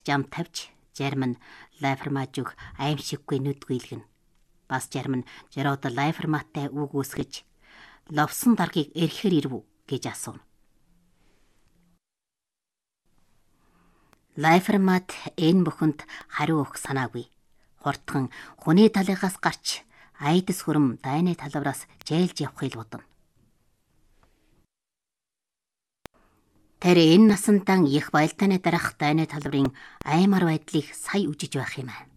Жам тавьж зарим нь Лайфермажиг аимшиггүй нүдгүй илгэн. Бас зарим нь Жерод Лайферматай үг үсгэж ловсон даргийг эрхээр ирв гэж асуув. Лайфермат энэ бүхэнд хариу өгөх санаагүй. Хурдхан хүний талыгаас гарч айдас хөрөм дайны талбараас жээлж явахыг бодно. Тэр энэ насандан их баялдааны дараах дайны талбарын аймар байдлыг сая үжиж байх юм аа.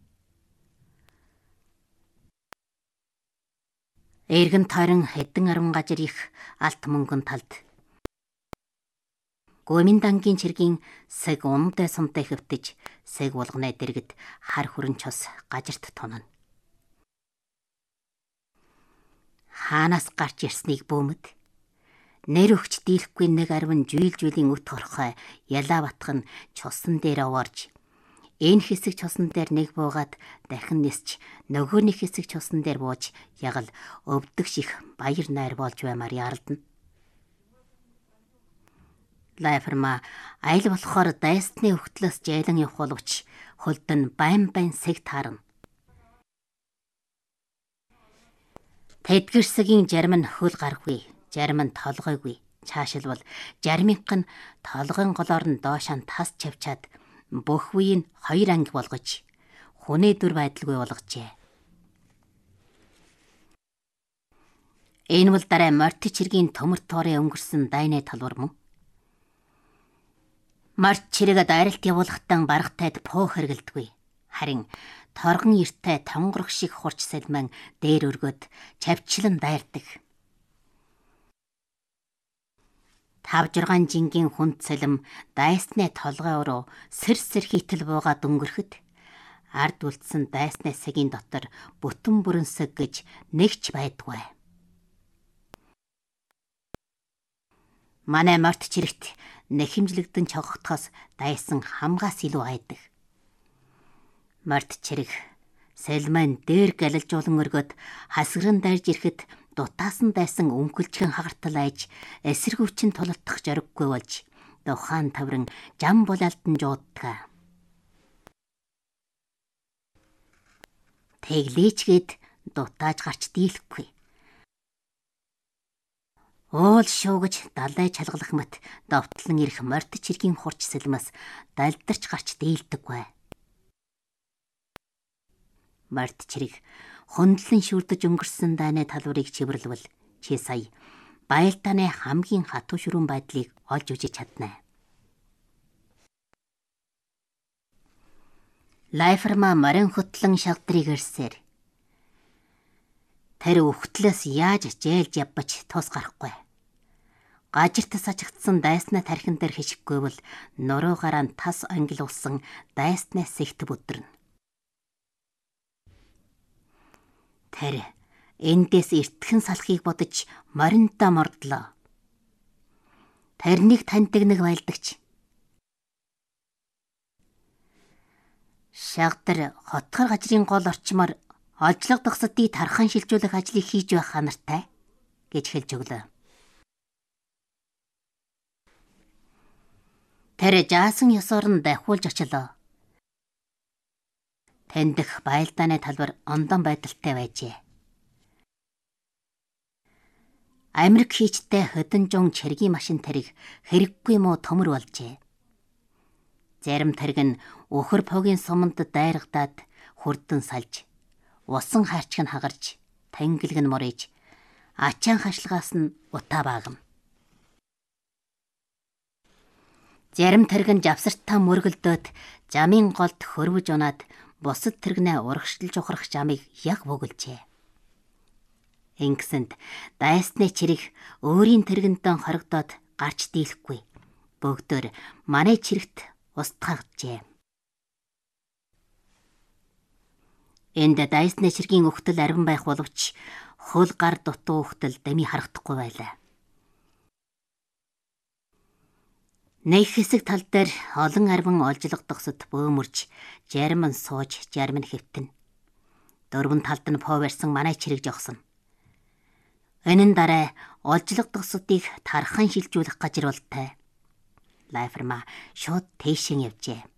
Эргэн тойрон хэдэн арван гажир их алт мөнгөн талд Гоминдангийн чиргийн сэг унтай сумтай хөвтөж сэг булганы дэргэд хар хүрэн чус гажирт тунана. Хаанаас гарч ирснийг бөөмөд нэр өгч дийлэхгүй нэг арван жуйлжүйлийн үт хорхой ялаа батхан чусан дээр овоорж энэ хэсэг чусан дээр нэг буугаад дахин нисч нөгөө нэг хэсэг чусан дээр бууж ягал өвдөгш их баяр найр болж баймаар яралдана. Лайферма айл болохоор дайсны өгтлөөс жайлан явах боловч хөлд нь байн сэг таарна. Тэдгэрсгийн зарим нь хөл гаргүй, зарим нь толгойгүй. Цаашилбал заримынх нь толгойн голоор нь доошоо тас чавчаад бүх үеийг хоёр анги болгож хүний дүр байдалгүй болгожээ. Энэ бол дараа морти чиргийн төмөр тоорын өнгөрсөн дайны талбар мөн. Март чирэг дайралт явуулахтан баргатайд пуу хэргэлдэггүй. Харин торгон эртэй тонгорох шиг хурч салман дээр өргөд чавчлан дайрдаг. 5-6 жингийн хүнд салим дайсны толгой руу сэр хийтэл буугаад өнгөрөхөд ард үлдсэн дайсны сэгийн дотор бүтэн бүрэн сэг гэж нэгч байдгүй. Манай морт чирэгт нэхэмжлэгдэн чогтохоос дайсан хамгаас илүү айдаг. Морт чирэг салман дээр галалжуулан өргөд хасгран дайрж ирэхэд дутаасан дайсан өмгөлчгэн хагартал айж эсэргүүчин тулалдах зориггүй болж тухайн таврын жам булаалтан жууддаг. Тэглээчгээд дутааж гарч дийлэхгүй. Уул шуугаж далай чалгалах мэт довтлон ирэх морт чиргийн хурч сэлмэс далдарч гарч дийлдэггүй. Морт чирэг хөндлөн шүрдэж өнгөрсөн дайны талбарыг чивэрлвэл чи сая баялдааны хамгийн хатуу шүрэн байдлыг олж үзэж чадна. Лайферма морин хөтлөн шалдрыг ирсээр тэр өвхтлөөс яаж жээлж явбач тус гарахгүй. Гажирт сажигдсан дайсны тархин дээр хишиггүй бол нуруугаараа тас ангилуулсан дайсны сэгт бүдэрнэ. Тэр эндээс эртхэн салахыг бодож моринтаа мордлоо. Тэрнийг таньдаг нэг байлдагч. Шагдар хотгор гажрын гол орчмоор олжлог дагсдыг тархан шилжүүлэх ажлыг хийж байх ханартай гэж хэлж өглөө. Тэр жаасан ёсоор нь дахиулж очлоо. Тэндх баялдааны талбар ондон байдалтай байжээ. Америк хийчтэй хөдөн жон чиргийн машин тариг хэрэггүй муу төмөр болжээ. Зарим тариг нь өхөр погийн суманд дайрагдаад хурдан салж, усан хайрчг нь хагарч, тангилг нь морийж, ачаан хашлагаас нь утаа баагам. Зарим тариг нь завсартаа мөргөлдөөд замын голд хөрвөж унаад бусад тэрэгнээ урагшлж ухрах замыг яг бөглжээ. Ингэсэнд дайсны чирэг өөрийн тэрэгнтэн хорогдоод гарч дийлэхгүй. Бөгдөр манай чирэгт устгаgjээ. Энд дайсны чиргийн өгтөл арвин байх боловч хөл гар дутуу өгтөл дэмий харагдахгүй байлаа. Нэг хэсэг тал дээр олон арвин олжлогдохсод бөөмөрж, зарим нь сууж, зарим нь хэвтэн. Дөрвөн талд нь поо барьсан манай чирэг жогсон. Энэ дараа олжлогдохсодыг тархан шилжүүлэх гажир болтой. Лайферма шууд тэйшин явжээ.